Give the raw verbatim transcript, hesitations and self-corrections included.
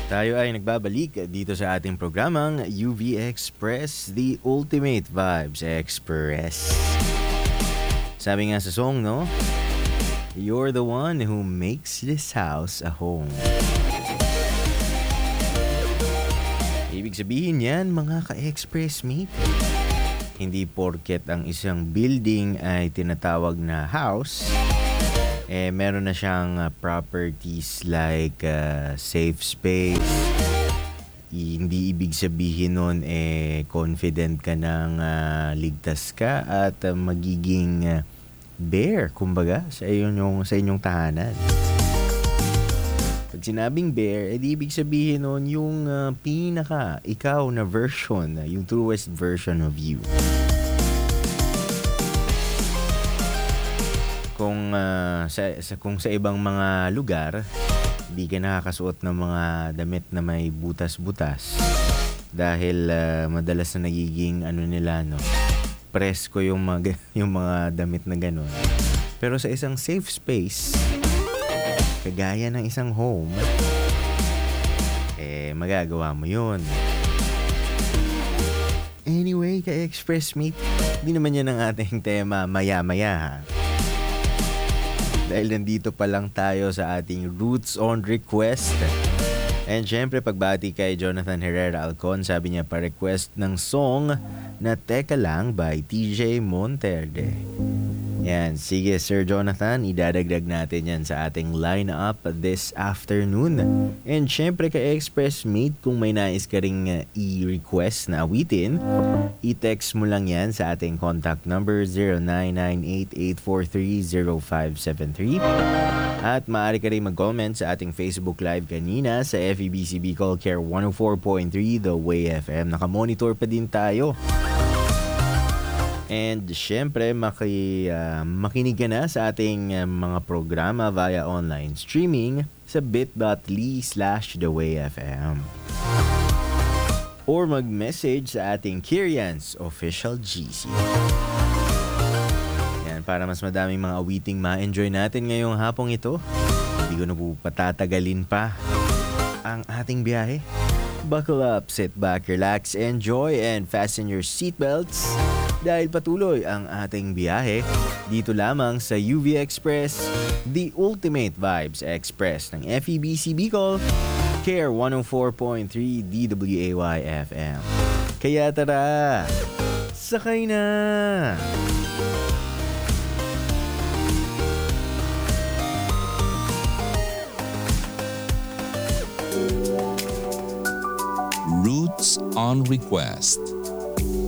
Tayo ay nagbabalik dito sa ating programang U V Express, the ultimate vibes express. Sabi nga sa song, no? You're the one who makes this house a home. Ibig sabihin yan, mga ka-express mate. Hindi porket ang isang building ay tinatawag na house, eh meron na siyang uh, properties like uh, safe space. I- hindi ibig sabihin nun eh confident ka ng uh, ligtas ka at uh, magiging uh, bear kumbaga sa inyong sa inyong tahanan. Pag sinabing bear, eh di ibig sabihin nun yung uh, pinaka ikaw na version, uh, yung truest version of you. Kung uh, sa, sa kung sa ibang mga lugar di ka nakakasuot ng mga damit na may butas-butas dahil uh, madalas na nagiging ano nila no presko yung mga yung mga damit na gano'n. Pero sa isang safe space kagaya ng isang home eh magagawa mo yun. Anyway, ka-express mate, di naman yan ang ating tema maya-maya ha. Dahil nandito pa lang tayo sa ating Roots on Request. And syempre, pagbati kay Jonathan Herrera Alcon, sabi niya pa-request ng song na Teka Lang by T J Monterde. Yan, sige Sir Jonathan, idadagdag natin yan sa ating line-up this afternoon. And syempre kay Express Mate, kung may nais ka ring uh, i-request na awitin, i-text mo lang yan sa ating contact number zero nine nine eight eight four three zero five seven three. At maaari ka rin mag-comment sa ating Facebook Live kanina sa F E B C Bicol Care one oh four point three The Way F M. Nakamonitor pa din tayo. And syempre, maki, uh, makinig ka na sa ating uh, mga programa via online streaming sa bit.ly slash thewayfm. Or mag-message sa ating Kirian's Official G C. Yan, para mas madaming mga awiting ma-enjoy natin ngayong hapong ito. Hindi ko na po patatagalin pa ang ating biyahe. Buckle up, sit back, relax, enjoy, and fasten your seatbelts. Dahil patuloy ang ating biyahe dito lamang sa U V Express, the ultimate vibes express ng F E B C Bicol, Care one oh four point three D W A Y F M. Kaya tara, sakay na! Roots on Request.